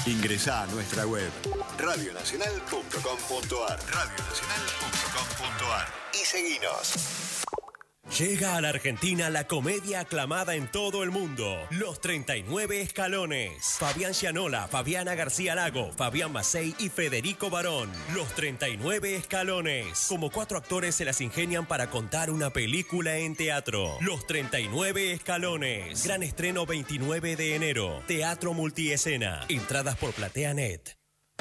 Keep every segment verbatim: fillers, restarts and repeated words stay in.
Ingresá a nuestra web radio nacional punto com punto ar radio nacional punto com punto ar y seguinos. Llega a la Argentina la comedia aclamada en todo el mundo, Los treinta y nueve Escalones. Fabián Gianola, Fabiana García Lago, Fabián Macei y Federico Barón. Los treinta y nueve Escalones. Como cuatro actores se las ingenian para contar una película en teatro. Los treinta y nueve Escalones. Gran estreno veintinueve de enero. Teatro multiescena. Entradas por PlateaNet.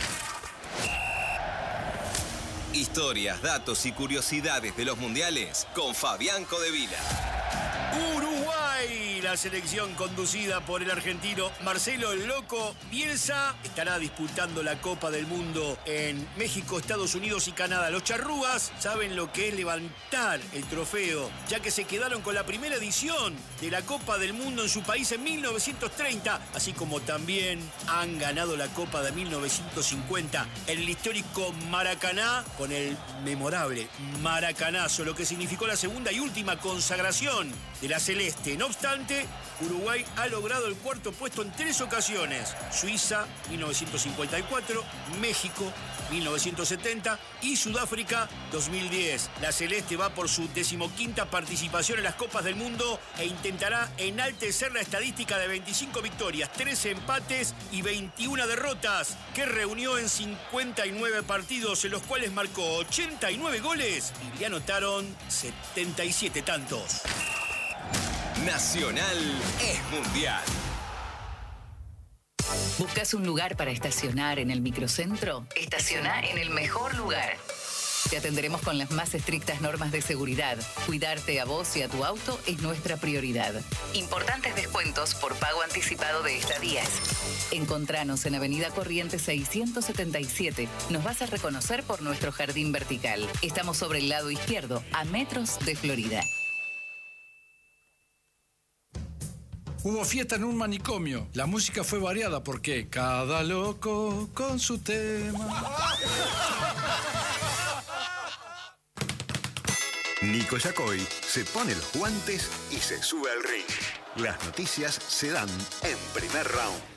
Historias, datos y curiosidades de los mundiales con Fabián Codevila. Uruguay, la selección conducida por el argentino Marcelo el Loco Bielsa, estará disputando la Copa del Mundo en México, Estados Unidos y Canadá. Los charrúas saben lo que es levantar el trofeo, ya que se quedaron con la primera edición de la Copa del Mundo en su país en mil novecientos treinta, así como también han ganado la Copa de mil novecientos cincuenta en el histórico Maracaná, con el memorable Maracanazo, lo que significó la segunda y última consagración de la celeste. No obstante, Uruguay ha logrado el cuarto puesto en tres ocasiones: Suiza, mil novecientos cincuenta y cuatro, México, mil novecientos setenta y Sudáfrica, dos mil diez. La celeste va por su decimoquinta participación en las Copas del Mundo e intentará enaltecer la estadística de veinticinco victorias, trece empates y veintiuna derrotas, que reunió en cincuenta y nueve partidos, en los cuales marcó ochenta y nueve goles y le anotaron setenta y siete tantos. Nacional es mundial. ¿Buscas un lugar para estacionar en el microcentro? Estaciona en el mejor lugar. Te atenderemos con las más estrictas normas de seguridad. Cuidarte a vos y a tu auto es nuestra prioridad. Importantes descuentos por pago anticipado de estadías. Encontranos en Avenida Corrientes seiscientos setenta y siete. Nos vas a reconocer por nuestro jardín vertical. Estamos sobre el lado izquierdo, a metros de Florida. Hubo fiesta en un manicomio. La música fue variada porque cada loco con su tema. Nico Yacoy se pone los guantes y se sube al ring. Las noticias se dan en primer round.